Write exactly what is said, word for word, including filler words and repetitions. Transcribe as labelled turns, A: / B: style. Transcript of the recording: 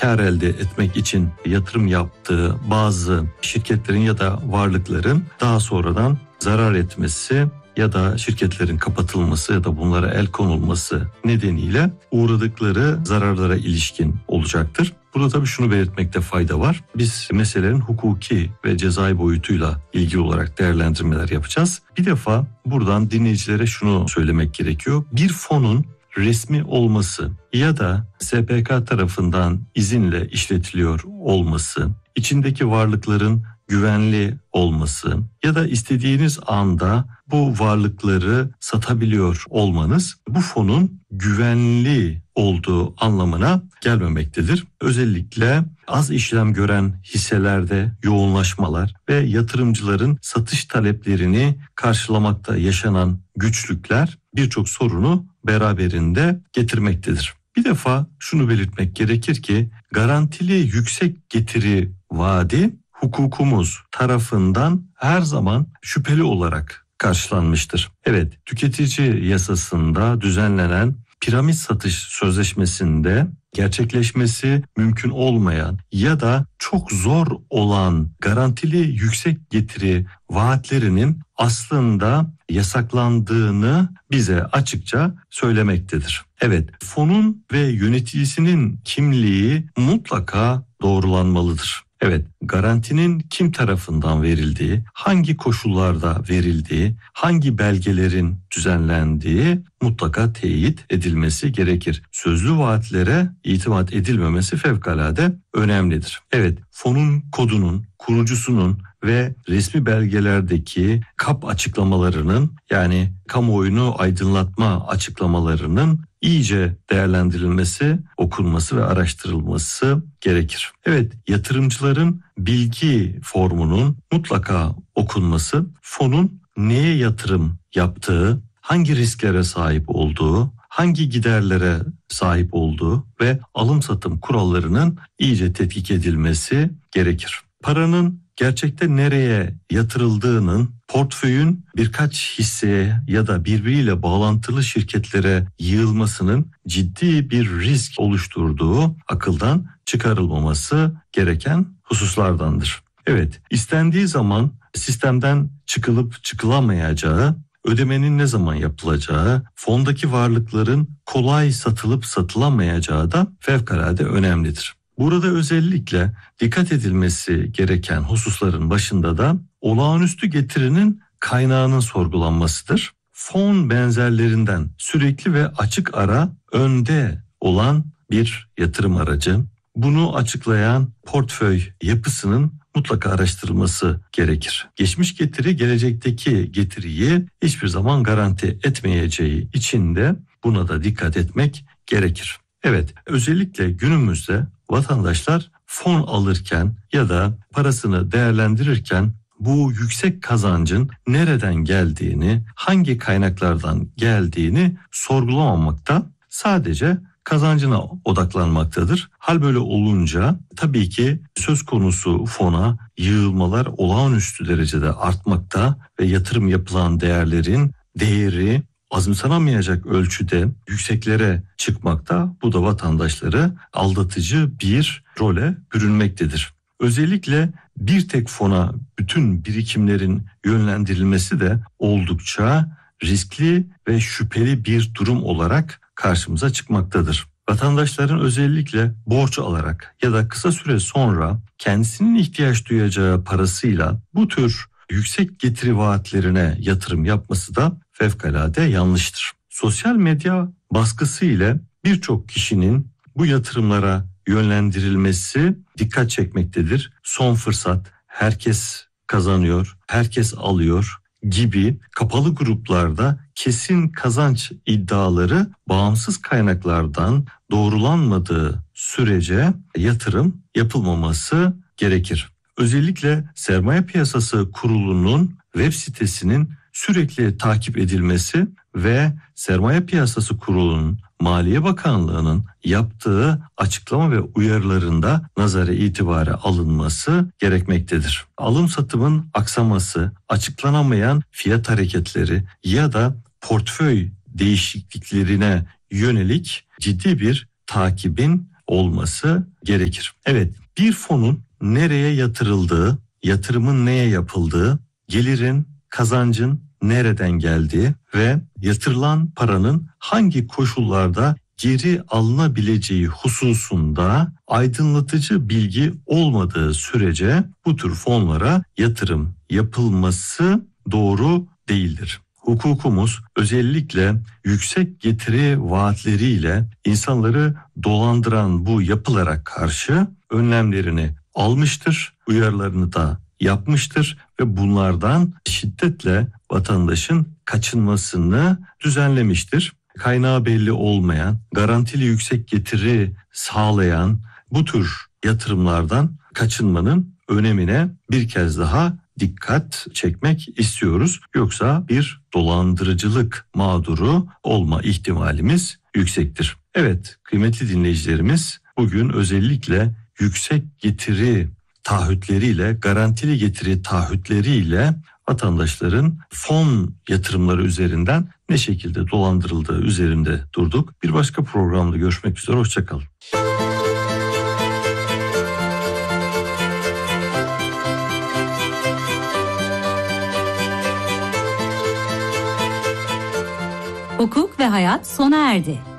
A: kar elde etmek için yatırım yaptığı bazı şirketlerin ya da varlıkların daha sonradan zarar etmesi ya da şirketlerin kapatılması ya da bunlara el konulması nedeniyle uğradıkları zararlara ilişkin olacaktır. Burada tabii şunu belirtmekte fayda var. Biz meselelerin hukuki ve cezai boyutuyla ilgili olarak değerlendirmeler yapacağız. Bir defa buradan dinleyicilere şunu söylemek gerekiyor. Bir fonun resmi olması ya da S P K tarafından izinle işletiliyor olması, içindeki varlıkların güvenli olması ya da istediğiniz anda bu varlıkları satabiliyor olmanız bu fonun güvenli olduğu anlamına gelmemektedir. Özellikle az işlem gören hisselerde yoğunlaşmalar ve yatırımcıların satış taleplerini karşılamakta yaşanan güçlükler birçok sorunu beraberinde getirmektedir. Bir defa şunu belirtmek gerekir ki garantili yüksek getiri vaadi hukukumuz tarafından her zaman şüpheli olarak karşılanmıştır. Evet, tüketici yasasında düzenlenen piramit satış sözleşmesinde gerçekleşmesi mümkün olmayan ya da çok zor olan garantili yüksek getiri vaatlerinin aslında yasaklandığını bize açıkça söylemektedir. Evet, fonun ve yöneticisinin kimliği mutlaka doğrulanmalıdır. Evet, garantinin kim tarafından verildiği, hangi koşullarda verildiği, hangi belgelerin düzenlendiği mutlaka teyit edilmesi gerekir. Sözlü vaatlere itimat edilmemesi fevkalade önemlidir. Evet, fonun kodunun, kurucusunun ve resmi belgelerdeki kap açıklamalarının yani kamuoyunu aydınlatma açıklamalarının iyice değerlendirilmesi, okunması ve araştırılması gerekir. Evet, yatırımcıların bilgi formunun mutlaka okunması, fonun neye yatırım yaptığı, hangi risklere sahip olduğu, hangi giderlere sahip olduğu ve alım satım kurallarının iyice tetkik edilmesi gerekir. Paranın gerçekte nereye yatırıldığının portföyün birkaç hisseye ya da birbiriyle bağlantılı şirketlere yığılmasının ciddi bir risk oluşturduğu akıldan çıkarılmaması gereken hususlardandır. Evet, istendiği zaman sistemden çıkılıp çıkılamayacağı, ödemenin ne zaman yapılacağı, fondaki varlıkların kolay satılıp satılamayacağı da fevkalade önemlidir. Burada özellikle dikkat edilmesi gereken hususların başında da olağanüstü getirinin kaynağının sorgulanmasıdır. Fon benzerlerinden sürekli ve açık ara önde olan bir yatırım aracı. Bunu açıklayan portföy yapısının mutlaka araştırılması gerekir. Geçmiş getiri gelecekteki getiriyi hiçbir zaman garanti etmeyeceği için de buna da dikkat etmek gerekir. Evet, özellikle günümüzde vatandaşlar fon alırken ya da parasını değerlendirirken bu yüksek kazancın nereden geldiğini, hangi kaynaklardan geldiğini sorgulamamakta, sadece kazancına odaklanmaktadır. Hal böyle olunca tabii ki söz konusu fona yığılmalar olağanüstü derecede artmakta ve yatırım yapılan değerlerin değeri azımsanamayacak ölçüde yükseklere çıkmakta. Bu da vatandaşları aldatıcı bir role bürünmektedir. Özellikle bir tek fona bütün birikimlerin yönlendirilmesi de oldukça riskli ve şüpheli bir durum olarak karşımıza çıkmaktadır. Vatandaşların özellikle borç alarak ya da kısa süre sonra kendisinin ihtiyaç duyacağı parasıyla bu tür yüksek getiri vaatlerine yatırım yapması da fevkalade yanlıştır. Sosyal medya baskısı ile birçok kişinin bu yatırımlara yönlendirilmesi dikkat çekmektedir. Son fırsat, herkes kazanıyor, herkes alıyor gibi kapalı gruplarda kesin kazanç iddiaları bağımsız kaynaklardan doğrulanmadığı sürece yatırım yapılmaması gerekir. Özellikle Sermaye Piyasası Kurulu'nun web sitesinin sürekli takip edilmesi ve Sermaye Piyasası Kurulu'nun Maliye Bakanlığı'nın yaptığı açıklama ve uyarılarında nazara itibara alınması gerekmektedir. Alım satımın aksaması, açıklanamayan fiyat hareketleri ya da portföy değişikliklerine yönelik ciddi bir takibin olması gerekir. Evet, bir fonun nereye yatırıldığı, yatırımın neye yapıldığı, gelirin, kazancın nereden geldiği ve yatırılan paranın hangi koşullarda geri alınabileceği hususunda aydınlatıcı bilgi olmadığı sürece bu tür fonlara yatırım yapılması doğru değildir. Hukukumuz özellikle yüksek getiri vaatleriyle insanları dolandıran bu yapılara karşı önlemlerini almıştır, uyarılarını da yapmıştır ve bunlardan şiddetle vatandaşın kaçınmasını düzenlemiştir. Kaynağı belli olmayan, garantili yüksek getiri sağlayan bu tür yatırımlardan kaçınmanın önemine bir kez daha dikkat çekmek istiyoruz. Yoksa bir dolandırıcılık mağduru olma ihtimalimiz yüksektir. Evet, kıymetli dinleyicilerimiz, bugün özellikle yüksek getiri taahhütleriyle, garantili getiri taahhütleriyle vatandaşların fon yatırımları üzerinden ne şekilde dolandırıldığı üzerinde durduk. Bir başka programda görüşmek üzere, hoşçakalın.
B: Hukuk ve hayat sona erdi.